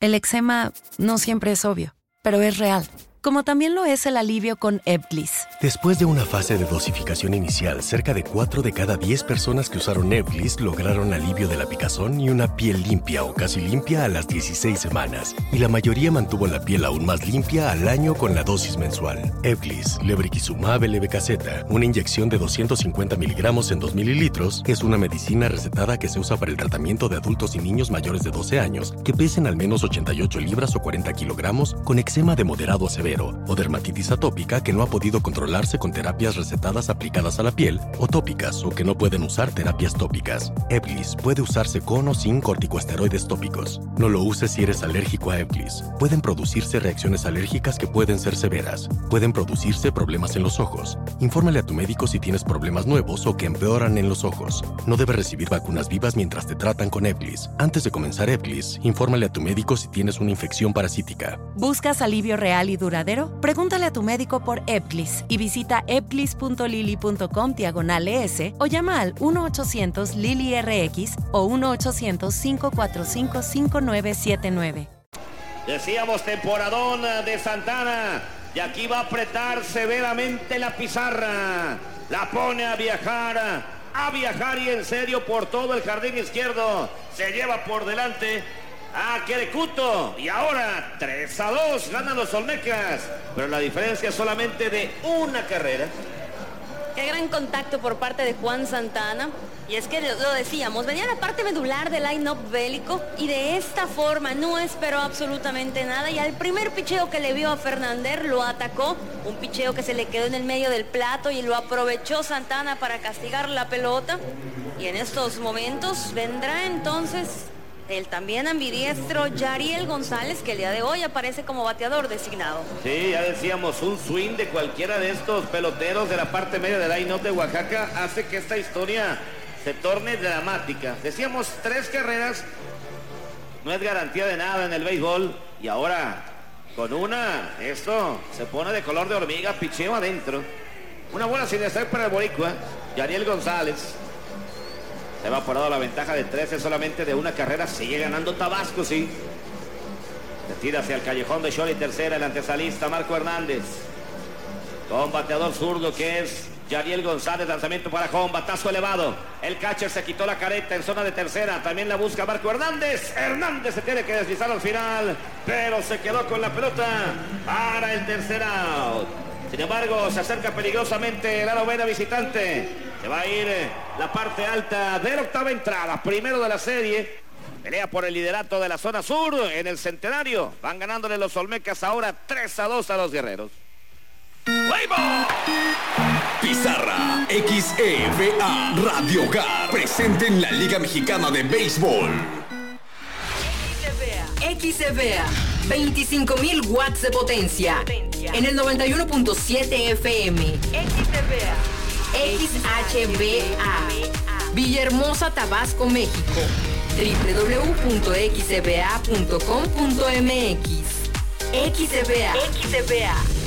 El eczema no siempre es obvio, pero es real. Como también lo es el alivio con Ebglyss. Después de una fase de dosificación inicial, cerca de 4 de cada 10 personas que usaron Ebglyss lograron alivio de la picazón y una piel limpia o casi limpia a las 16 semanas. Y la mayoría mantuvo la piel aún más limpia al año con la dosis mensual. Ebglyss, lebrikizumab LB-Kz, una inyección de 250 miligramos en 2 mililitros, es una medicina recetada que se usa para el tratamiento de adultos y niños mayores de 12 años que pesen al menos 88 libras o 40 kilogramos con eczema de moderado a severo o dermatitis atópica que no ha podido controlarse con terapias recetadas aplicadas a la piel o tópicas o que no pueden usar terapias tópicas. Ebglyss puede usarse con o sin corticosteroides tópicos. No lo uses si eres alérgico a Ebglyss. Pueden producirse reacciones alérgicas que pueden ser severas. Pueden producirse problemas en los ojos. Infórmale a tu médico si tienes problemas nuevos o que empeoran en los ojos. No debes recibir vacunas vivas mientras te tratan con Ebglyss. Antes de comenzar Ebglyss, infórmale a tu médico si tienes una infección parasítica. ¿Buscas alivio real y duradero? Pregúntale a tu médico por Ebglyss y visita ebglyss.lily.com/ES o llama al 1-800-LILY-RX o 1-800-545-5979. Decíamos temporadón de Santana y aquí va a apretar severamente la pizarra. La pone a viajar y en serio por todo el jardín izquierdo. Se lleva por delante a Querecuto y ahora 3-2 ganan los Olmecas, pero la diferencia es solamente de una carrera. Qué gran contacto por parte de Juan Santana. Y es que lo decíamos, venía la parte medular del line-up bélico y de esta forma no esperó absolutamente nada y al primer picheo que le vio a Fernández lo atacó, un picheo que se le quedó en el medio del plato y lo aprovechó Santana para castigar la pelota. Y en estos momentos vendrá entonces el también ambidiestro Yariel González, que el día de hoy aparece como bateador designado. Sí, ya decíamos, un swing de cualquiera de estos peloteros de la parte media del line-up de Oaxaca hace que esta historia se torne dramática. Decíamos 3 carreras, no es garantía de nada en el béisbol, y ahora con una, esto se pone de color de hormiga, picheo adentro. Una bola sin strike para el boricua, Yariel González. Se va por la ventaja de 13 solamente de una carrera. Sigue ganando Tabasco, sí. Se tira hacia el callejón de short y tercera. El antesalista Marco Hernández. Con bateador zurdo que es Yariel González. Lanzamiento para home. Batazo elevado. El catcher se quitó la careta en zona de tercera. También la busca Marco Hernández. Hernández se tiene que deslizar al final, pero se quedó con la pelota para el tercer out. Sin embargo, se acerca peligrosamente la novena visitante. Se va a ir la parte alta de la octava entrada. Primero de la serie. Pelea por el liderato de la zona sur en el Centenario. Van ganándole los Olmecas ahora 3-2 a los Guerreros. ¡Playball! Pizarra XEVA Radio Hogar. Presente en la Liga Mexicana de Béisbol. XEVA 25.000 watts de potencia en el 91.7 FM. XHBA Villahermosa, Tabasco, México. www.xba.com.mx. XEVA